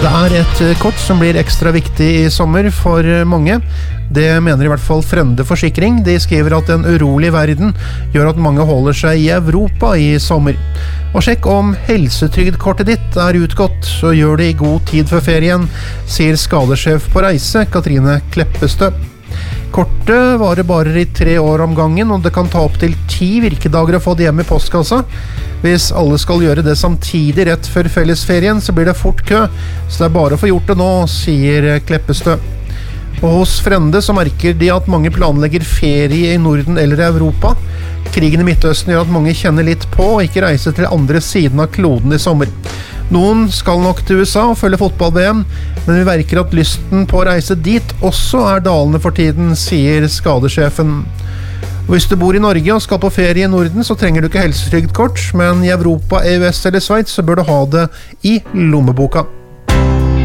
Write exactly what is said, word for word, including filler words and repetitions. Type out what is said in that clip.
Det er et kort som blir ekstra viktig i sommer for mange. Det mener i hvert fall Frende Forsikring. De skriver at en urolig verden gjør at mange holder seg i Europa i sommer. Og sjekk om helsetrygdkortet ditt er utgått, så gjør det i god tid før ferien, sier skadesjef på reise, Katrine Kleppestø. Kortet varer bare i tre år om gangen, og det kan ta opp til ti virkedager å få det hjem i postkassa. Hvis alle skal gjøre det samtidig rett før fellesferien, så blir det fort kø, så det er bare å få gjort det nå, sier Kleppestø. Og hos Frende så merker de at mange planlegger ferie i Norden eller Europa. Krigen i Midtøsten gjør at mange kjenner litt på og ikke reiser til andre siden av kloden i sommer. Noen skal nok til U S A og følge fotball-V M, men vi merker at lysten på å reise dit også er dalende for tiden, sier skadesjefen. Og hvis du bor i Norge og skal på ferie i Norden, så trenger du ikke helsetrygdkort, men i Europa, E U S eller Sveits så bør du ha det i lommeboka.